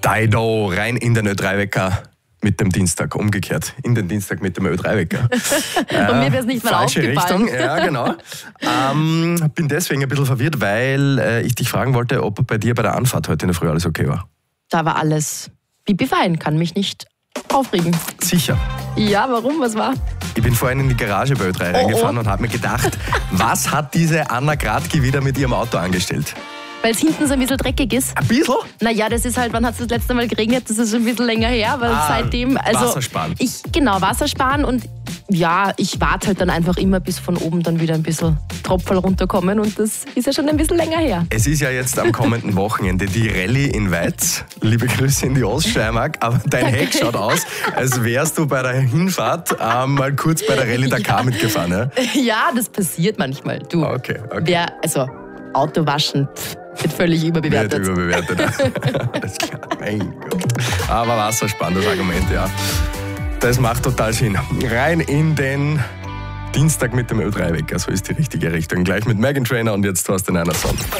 Dido, rein in den Ö3-Wecker mit dem Dienstag, umgekehrt. In den Dienstag mit dem Ö3-Wecker. Und mir wäre es nicht mal falsche aufgefallen. Richtung, ja genau. Bin deswegen ein bisschen verwirrt, weil ich dich fragen wollte, ob bei dir bei der Anfahrt heute in der Früh alles okay war. Da war alles pipi-fein, kann mich nicht aufregen. Sicher. Ja, warum? Was war? Ich bin vorhin in die Garage bei Ö3 reingefahren und habe mir gedacht, was hat diese Anna Gradke wieder mit ihrem Auto angestellt? Weil es hinten so ein bisschen dreckig ist. Ein bisschen? Naja, das ist halt, wann hat es das letzte Mal geregnet? Das ist schon ein bisschen länger her, weil seitdem... Also Wassersparen. Genau, Wassersparen und ja, ich warte halt dann einfach immer, bis von oben dann wieder ein bisschen Tropferl runterkommen und das ist ja schon ein bisschen länger her. Es ist ja jetzt am kommenden Wochenende die Rallye in Weiz. Liebe Grüße in die Oststeiermark, aber dein Heck schaut aus, als wärst du bei der Hinfahrt mal kurz bei der Rallye Dakar mitgefahren. Ja? Ja, das passiert manchmal. Du, Okay. Auto waschen wird völlig überbewertet. Wird überbewertet. Alles klar, mein Gott. Aber Wasserspann, das Argument, ja. Das macht total Sinn. Rein in den Dienstag mit dem Ö3-Wecker, so ist die richtige Richtung. Gleich mit Meghan Trainor und jetzt Thorsten Einerson.